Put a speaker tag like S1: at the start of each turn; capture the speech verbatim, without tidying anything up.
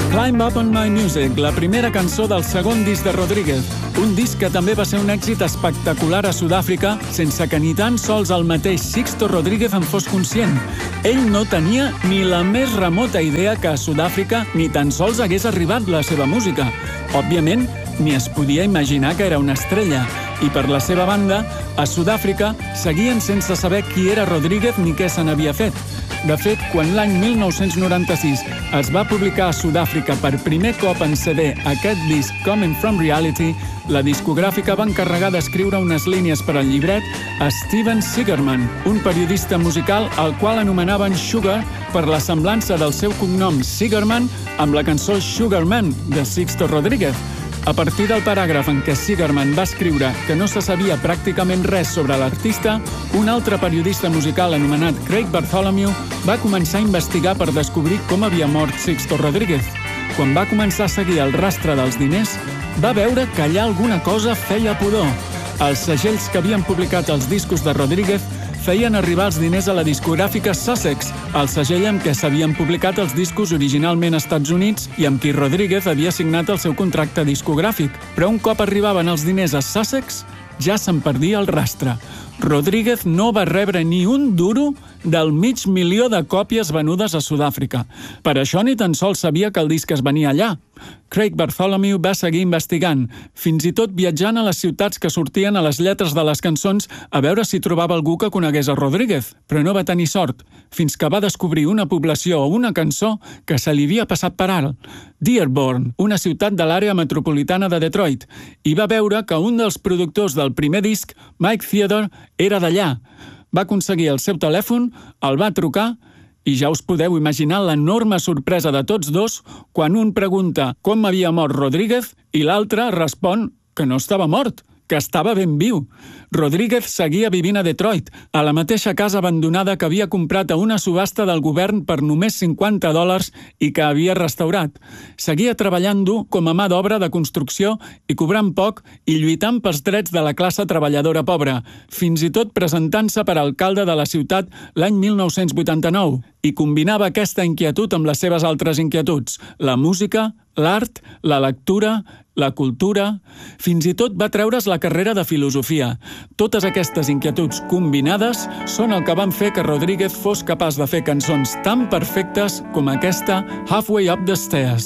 S1: Climb Up on My Music, la primera cançó del segon disc de Rodríguez, un disc que també va ser un èxit espectacular a Sud-àfrica sense que ni tan sols el mateix Sixto Rodríguez en fos conscient. Ell no tenia ni la més remota idea que a Sud-àfrica ni tan sols hagués arribat la seva música. Òbviament, ni es podia imaginar que era una estrella. I per la seva banda, a Sud-àfrica seguien sense saber qui era Rodríguez ni què se n'havia fet. De fet, quan l'any mil nou-cents noranta-sis es va publicar a Sud-àfrica per primer cop en C D aquest disc Coming From Reality, la discogràfica va encarregar d'escriure unes línies per al llibret a Steven Sigerman, un periodista musical al qual anomenaven Sugar per la semblança del seu cognom Sigerman amb la cançó Sugar Man de Sixto Rodríguez. A partir del paràgraf en què Sigerman va escriure que no se sabia pràcticament res sobre l'artista, un altre periodista musical anomenat Craig Bartholomew va començar a investigar per descobrir com havia mort Sixto Rodríguez. Quan va començar a seguir el rastre dels diners, va veure que allà alguna cosa feia pudor. Els segells que havien publicat els discos de Rodríguez feien arribar els diners a la discogràfica Sussex, el segell amb què s'havien publicat els discos originalment als Estats Units i amb qui Rodríguez havia signat el seu contracte discogràfic. Però un cop arribaven els diners a Sussex, ja se'n perdia el rastre. Rodríguez no va rebre ni un duro del mig milió de còpies venudes a Sud-àfrica. Per això ni tan sols sabia que el disc es venia allà. Craig Bartholomew va seguir investigant, fins i tot viatjant a les ciutats que sortien a les lletres de les cançons a veure si trobava algú que conegués a Rodríguez, però no va tenir sort, fins que va descobrir una població o una cançó que se li havia passat per alt, Dearborn, una ciutat de l'àrea metropolitana de Detroit, i va veure que un dels productors del primer disc, Mike Theodore, era d'allà. Va aconseguir el seu telèfon, el va trucar i ja us podeu imaginar l'enorme sorpresa de tots dos quan un pregunta com havia mort Rodríguez i l'altre respon que no estava mort, que estava ben viu. Rodríguez seguia vivint a Detroit, a la mateixa casa abandonada que havia comprat a una subhasta del govern per només cinquanta dòlars i que havia restaurat. Seguia treballant dur com a mà d'obra de construcció i cobrant poc i lluitant pels drets de la classe treballadora pobra, fins i tot presentant-se per alcalde de la ciutat l'any mil nou-cents vuitanta-nou. I combinava aquesta inquietud amb les seves altres inquietuds, la música, l'art, la lectura, la cultura... Fins i tot va treure's la carrera de filosofia. Totes aquestes inquietuds combinades són el que van fer que Rodríguez fos capaç de fer cançons tan perfectes com aquesta Halfway Up the Stairs.